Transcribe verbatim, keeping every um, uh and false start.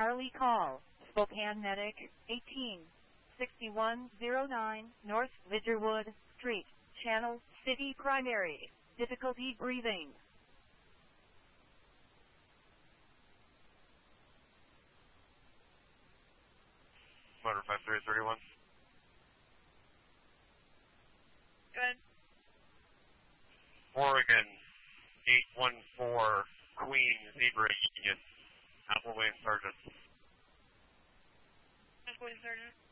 Charlie call, Spokane Medic, eighteen sixty-one oh nine, North Lidgerwood Street, Channel City Primary, difficulty breathing. Motor five three thirty-one. Go ahead. Oregon, eight one four, Queen, Zebra Union, Appleway Sergeant. Appleway Sergeant.